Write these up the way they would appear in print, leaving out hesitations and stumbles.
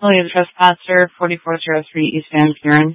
Lily the Trespasser, 4403 East Van Buren.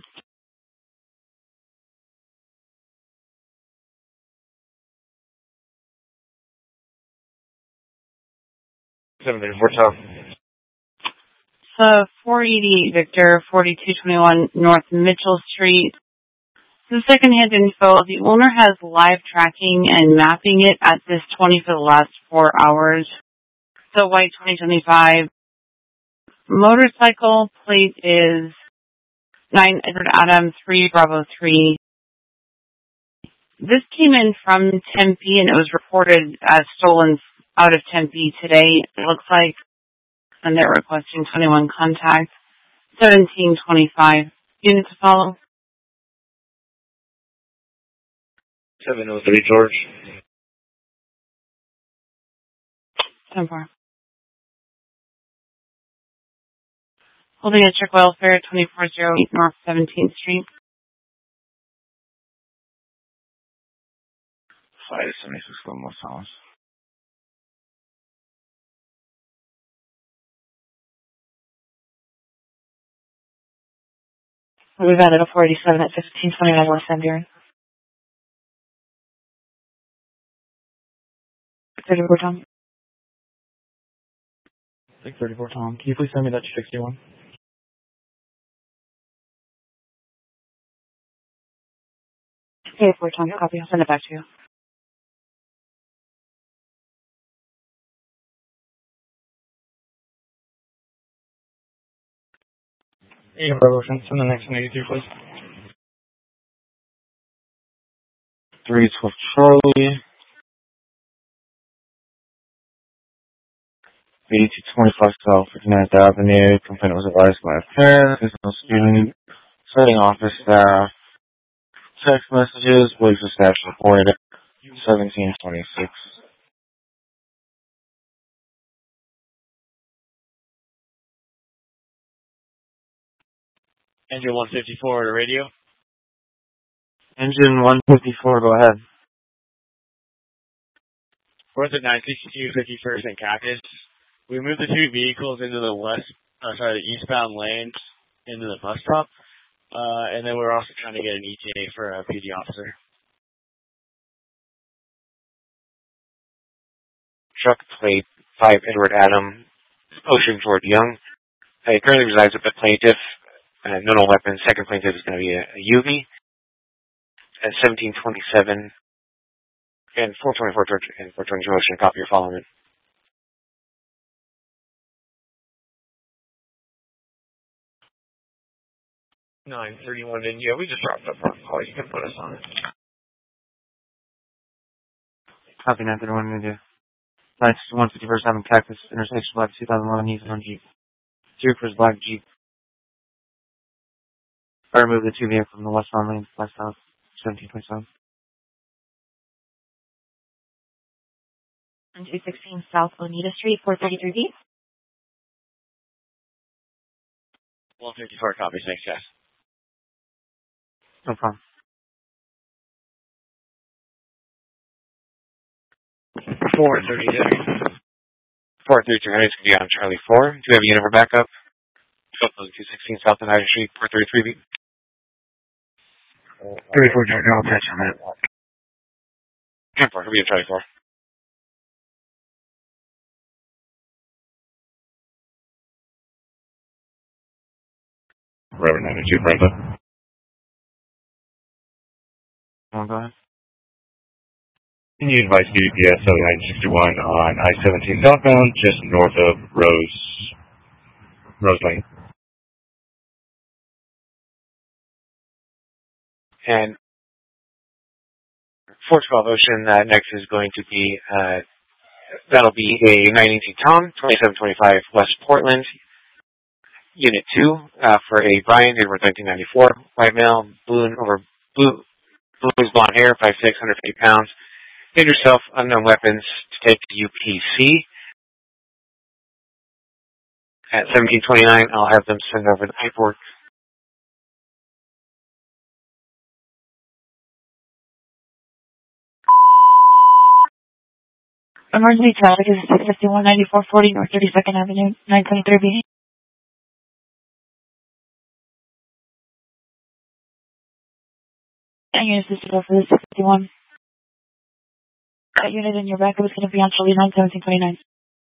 So 488 Victor, 4221 North Mitchell Street. The secondhand info, the owner has live tracking and mapping it at this 20 for the last 4 hours. So white 2025. Motorcycle plate is 9 Edward Adam 3 Bravo 3. This came in from Tempe and it was reported as stolen out of Tempe today. It looks like, and they're requesting 21 contact. 1725. Units to follow. 703 George. 10-4. Holding a check welfare 2408 North 17th Street. 576 Gilmore House. We've added a 487 at 1529 West Van Buren. 34 Tom. 634 Tom. Can you please send me that 261? Okay, 4 Tom. Copy. I'll send it back to you. Yeah, Revolution. Send the next 183, please. 312 Charlie. 8225 South 59th Avenue. Complaint was advised by a parent. Physical student. Setting office staff. Text messages. Belief the staff reported it. 1726. Engine 154 to radio. Engine 154, go ahead. We're at the 962 51st and Cactus. We moved the two vehicles into the the eastbound lanes into the bus stop. And then we're also trying to get an ETA for a PD officer. Truck plate 5 Edward Adam, Ocean Ford Young. He currently resides with the plaintiff. No weapons. Second plaintiff is going to be a UV. At 1727 and 424 George and 420 Ocean. Copy your following. $931 India. We just dropped up our call. You can put us on it. Copy 931 India. 151st Avenue Cactus Intersection Black 2011 Nissan Jeep. Troopers Black Jeep. I removed the two vehicles from the westbound lane, west south, 1727. 216 South Oneida Street, 433B. 154 copies. Thanks, Jess. No problem. 433. 433 is going to be on Charlie 4. Do you have a unit for backup? 216 South Oneida Street, 433B. 34 George, I'll touch on that. 10-4, he'll be on Charlie 4. Reverend 92, Brenda. Go ahead. Can you advise BDPS 7961 on I-17 southbound, just north of Rose Lane? And 412 Ocean, next is going to be, that'll be a 918 Tom, 2725 West Portland, Unit 2, for a Brian, date of birth 1994, white male, bluish blonde hair, 5'6", 150 pounds. Name yourself, unknown weapons, to take to UPC. At 1729, I'll have them send over the paperwork. Emergency traffic is 651 9440 North 32nd Avenue, 923B. And unit assisted for the 61. That unit in your backup is going to be on Charlie 91729.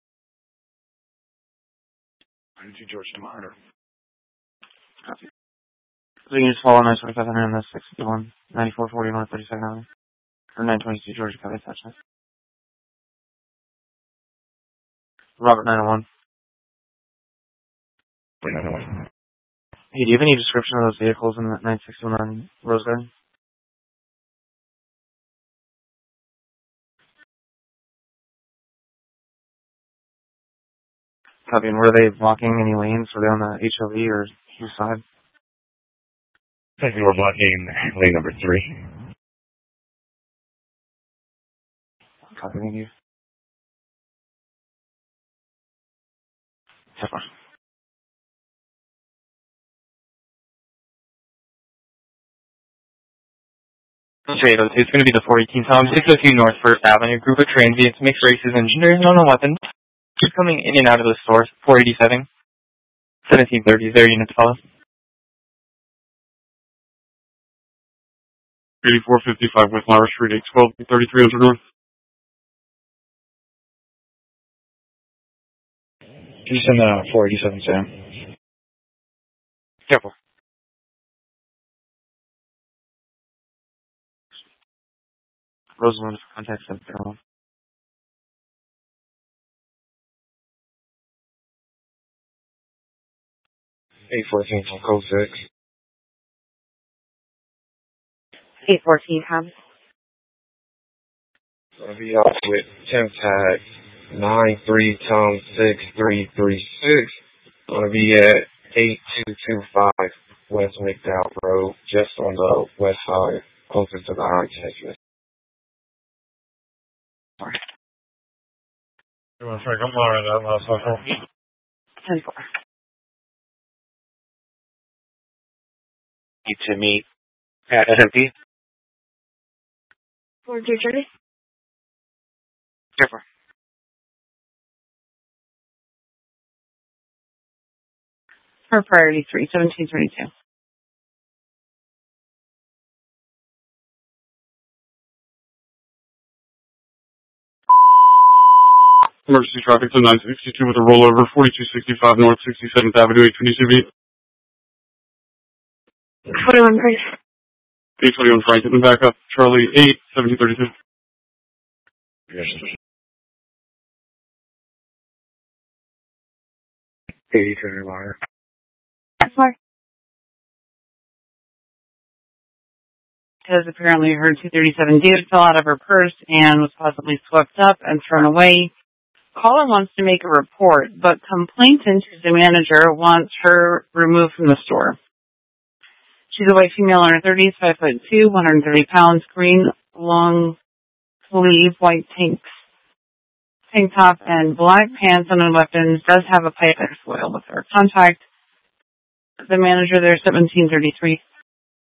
92 George to monitor. Copy. So you can just follow 92500 and the 651, 9440 North 32nd Avenue. Or 922 Georgia, copy attachment. Robert 901. Hey, do you have any description of those vehicles in the 961 on Rose Garden? Copy, and were they blocking any lanes? Were they on the HOV or whose side? I think we're blocking lane number 3. Copy, thank you. So far. Okay, it's going to be the 418 Tom 602 North 1st Avenue. Group of transients, mixed races, engineers, no weapons. Just coming in and out of the store. 487. 1730. Is there a unit to follow? 8455 West Myra Street, 812, 3300 North. Can you send 487 Sam? Careful. Rosamond contact 701. 814 from code 6. 814 comes. Gonna be off with temp tag 93 Tom 6336. Gonna be at 8225 West McDowell Road, just on the west side, closer to the I-10. Sorry. You want to try to come on that last cycle? 10-4. Need to meet at SMT. 4230. Careful. For priority 3, 1732. Emergency traffic to 962 with a rollover, 4265 North 67th Avenue, 822 41, please. 821 Franklin, back up, Charlie 8, 1732. Yes. 82 wire. Sorry. Because apparently her 237 did fell out of her purse and was possibly swept up and thrown away. Caller wants to make a report, but complainant, who's the manager, wants her removed from the store. She's a white female in her 30s, 5'2", 130 pounds, green long sleeve, white tank top, and black pants and weapons. Does have a pipe and foil with her. Contact the manager there, 1733.